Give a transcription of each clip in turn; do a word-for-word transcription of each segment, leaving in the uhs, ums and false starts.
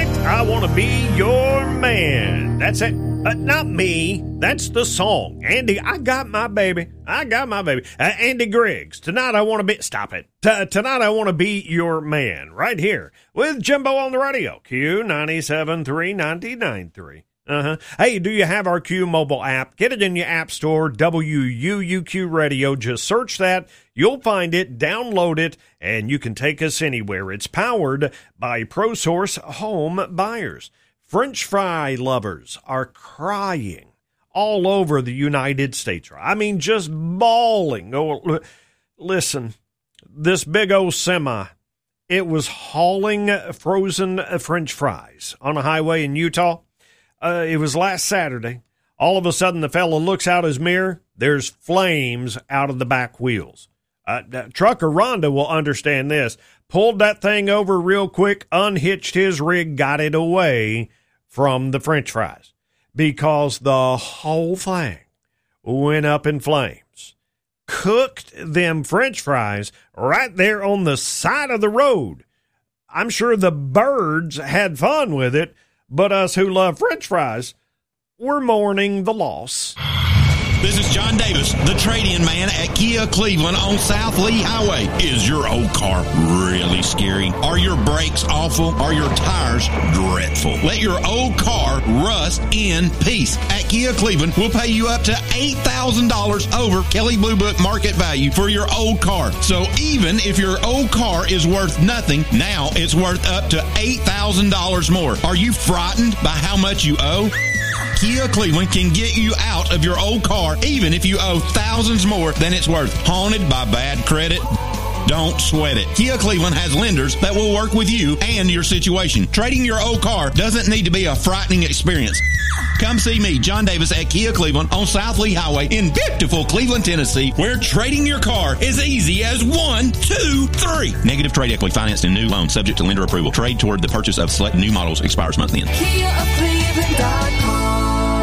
Tonight, I want to be your man. That's it. Uh, not me. That's the song. Andy, I got my baby. I got my baby. Uh, Andy Griggs. Tonight, I want to be... Stop it. T- tonight, I want to be your man. Right here with Jimbo on the radio. Q ninety-seven point three, ninety-nine point three. Uh-huh. Hey, do you have our Q mobile app? Get it in your app store, W U U Q Radio. Just search that. You'll find it, download it, and you can take us anywhere. It's powered by ProSource Home Buyers. French fry lovers are crying all over the United States. I mean, just bawling. Oh, listen, this big old semi, it was hauling frozen French fries on a highway in Utah. Uh, it was last Saturday. All of a sudden, the fella looks out his mirror. There's flames out of the back wheels. Uh, trucker Rhonda will understand this. Pulled that thing over real quick, unhitched his rig, got it away from the French fries because the whole thing went up in flames. Cooked them French fries right there on the side of the road. I'm sure the birds had fun with it, but us who love French fries, we're mourning the loss. This is John Davis, the trade-in man at Kia Cleveland on South Lee Highway. Is your old car really scary? Are your brakes awful? Are your tires dreadful? Let your old car rust in peace. At Kia Cleveland, we'll pay you up to eight thousand dollars over Kelley Blue Book market value for your old car. So even if your old car is worth nothing, now it's worth up to eight thousand dollars more. Are you frightened by how much you owe? Kia Cleveland can get you out of your old car even if you owe thousands more than it's worth. Haunted by bad credit? Don't sweat it. Kia Cleveland has lenders that will work with you and your situation. Trading your old car doesn't need to be a frightening experience. Come see me, John Davis, at Kia Cleveland on South Lee Highway in beautiful Cleveland, Tennessee, where trading your car is easy as one, two, three. Negative trade equity financed in new loan subject to lender approval. Trade toward the purchase of select new models expires month end. Kia of Cleveland dot com.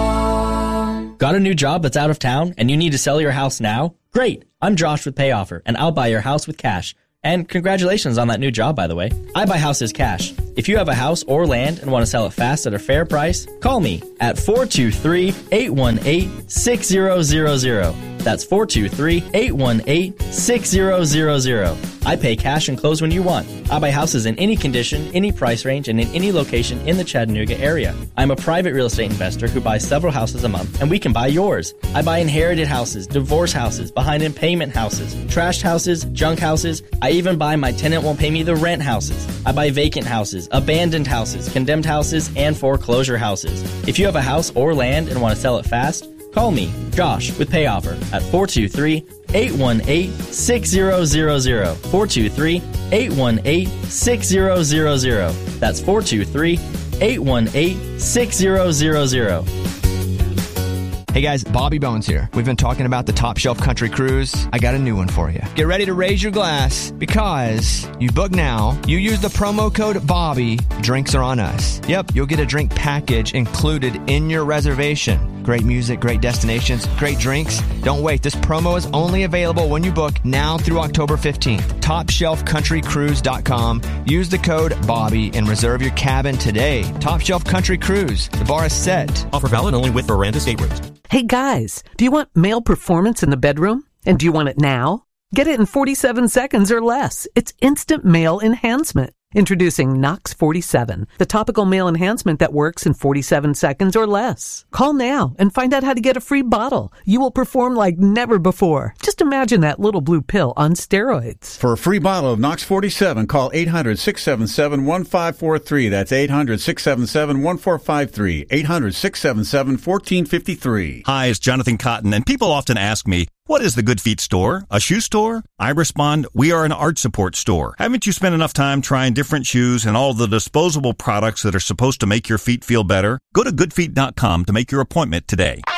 Got a new job that's out of town and you need to sell your house now? Great. I'm Josh with PayOffer, and I'll buy your house with cash. And congratulations on that new job, by the way. I buy houses cash. If you have a house or land and want to sell it fast at a fair price, call me at four two three, eight one eight, six zero zero zero. That's four two three, eight one eight, six zero zero zero. I pay cash and close when you want. I buy houses in any condition, any price range, and in any location in the Chattanooga area. I'm a private real estate investor who buys several houses a month, and we can buy yours. I buy inherited houses, divorce houses, behind in payment houses, trashed houses, junk houses. I even buy my tenant won't pay me the rent houses. I buy vacant houses, abandoned houses, condemned houses, and foreclosure houses. If you have a house or land and want to sell it fast, call me, Josh, with PayOffer at four two three, eight one eight, six zero zero zero. four two three, eight one eight, six zero zero zero. That's four two three, eight one eight, six zero zero zero. Hey guys, Bobby Bones here. We've been talking about the Top Shelf Country Cruise. I got a new one for you. Get ready to raise your glass because you book now, you use the promo code Bobby, drinks are on us. Yep, you'll get a drink package included in your reservation. Great music, great destinations, great drinks. Don't wait. This promo is only available when you book now through October fifteenth. top shelf country cruise dot com. Use the code Bobby and reserve your cabin today. Top Shelf Country Cruise. The bar is set. Offer valid only with Veranda staterooms. Hey guys, do you want male performance in the bedroom? And do you want it now? Get it in forty-seven seconds or less. It's instant male enhancement. Introducing Nox forty-seven, the topical male enhancement that works in forty-seven seconds or less. Call now and find out how to get a free bottle. You will perform like never before. Just imagine that little blue pill on steroids. For a free bottle of Nox forty-seven, call eight hundred, six seven seven, one five four three. That's eight hundred, six seven seven, one four five three. eight hundred, six seven seven, one four five three. Hi, it's Jonathan Cotton, and people often ask me, what is the Good Feet store? A shoe store? I respond, we are an art support store. Haven't you spent enough time trying different shoes and all the disposable products that are supposed to make your feet feel better? Go to good feet dot com to make your appointment today.